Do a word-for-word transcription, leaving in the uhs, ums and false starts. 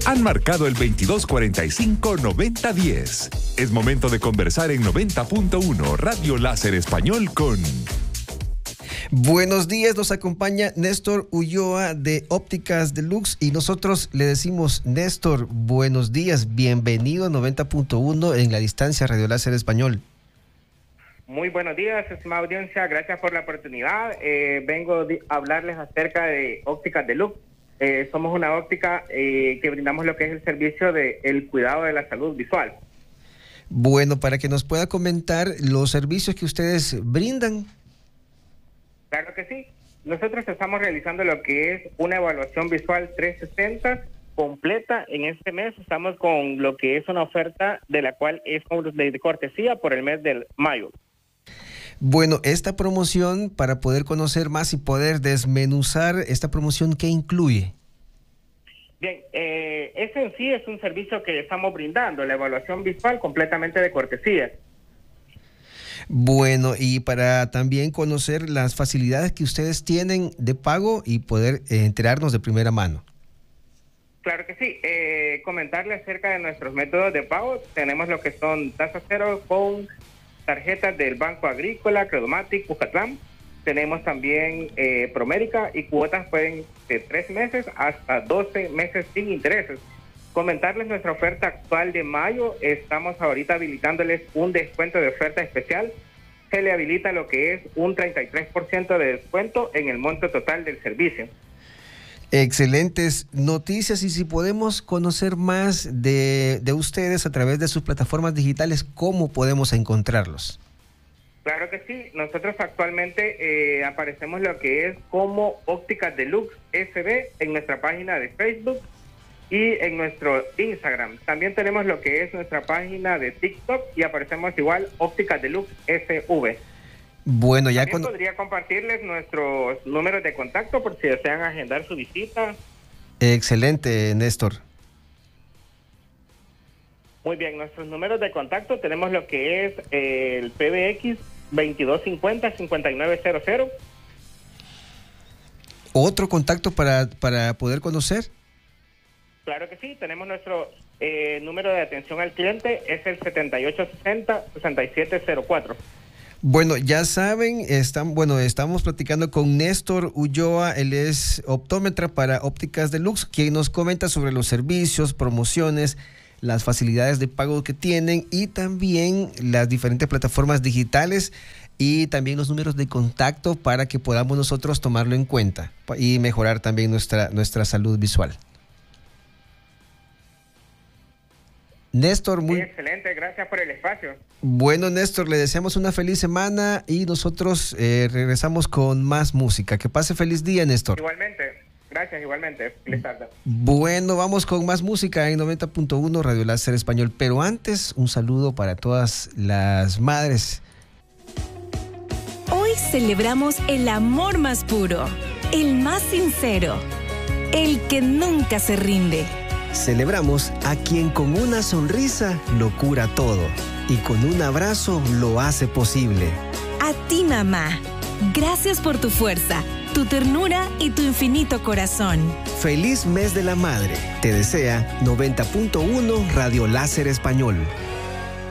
han marcado el veintidós cuarenta y cinco noventa diez. Es momento de conversar en noventa punto uno Radio Láser Español con... Buenos días, nos acompaña Néstor Ulloa de Ópticas Deluxe y nosotros le decimos, Néstor, buenos días, bienvenido a noventa punto uno en la distancia Radio Láser Español. Muy buenos días, estimada audiencia, gracias por la oportunidad. Eh, vengo a hablarles acerca de Ópticas Deluxe. Eh, somos una óptica eh, que brindamos lo que es el servicio de el cuidado de la salud visual. Bueno, para que nos pueda comentar los servicios que ustedes brindan. Claro que sí. Nosotros estamos realizando lo que es una evaluación visual trescientos sesenta completa. En este mes estamos con lo que es una oferta de la cual es de cortesía por el mes de mayo. Bueno, esta promoción, para poder conocer más y poder desmenuzar esta promoción, ¿qué incluye? Bien, eh, ese en sí es un servicio que estamos brindando, la evaluación visual completamente de cortesía. Bueno, y para también conocer las facilidades que ustedes tienen de pago y poder eh, enterarnos de primera mano. Claro que sí. Eh, comentarle acerca de nuestros métodos de pago. Tenemos lo que son tasa cero con tarjetas del Banco Agrícola, Credomatic, Bucatlán. Tenemos también eh, Promérica y cuotas pueden de tres meses hasta doce meses sin intereses. Comentarles nuestra oferta actual de mayo. Estamos ahorita habilitándoles un descuento de oferta especial. Se le habilita lo que es un treinta y tres por ciento de descuento en el monto total del servicio. Excelentes noticias, y si podemos conocer más de, de ustedes a través de sus plataformas digitales, ¿cómo podemos encontrarlos? Claro que sí, nosotros actualmente eh, aparecemos lo que es como Ópticas Deluxe S B en nuestra página de Facebook y en nuestro Instagram. También tenemos lo que es nuestra página de TikTok y aparecemos igual Ópticas Deluxe S V. Bueno, ya También con... podría compartirles nuestros números de contacto por si desean agendar su visita. Excelente, Néstor. Muy bien, nuestros números de contacto tenemos lo que es eh, el P B X veintidós cincuenta cincuenta y nueve cero cero. ¿Otro contacto para, para poder conocer? Claro que sí, tenemos nuestro eh, número de atención al cliente, es el setenta y ocho sesenta sesenta y siete cero cuatro. Bueno, ya saben, están, bueno, estamos platicando con Néstor Ulloa, él es optómetra para Ópticas Deluxe, quien nos comenta sobre los servicios, promociones, las facilidades de pago que tienen y también las diferentes plataformas digitales y también los números de contacto para que podamos nosotros tomarlo en cuenta y mejorar también nuestra, nuestra salud visual. Néstor, muy sí, excelente, gracias por el espacio. Bueno, Néstor, le deseamos una feliz semana y nosotros eh, regresamos con más música. Que pase feliz día, Néstor. Igualmente, gracias, igualmente. Feliz tarde. Bueno, vamos con más música en noventa punto uno Radio Láser Español, pero antes un saludo para todas las madres. Hoy celebramos el amor más puro, el más sincero, el que nunca se rinde. Celebramos a quien con una sonrisa lo cura todo y con un abrazo lo hace posible. A ti, mamá, gracias por tu fuerza, tu ternura y tu infinito corazón. Feliz mes de la madre. Te desea noventa punto uno Radio Láser Español.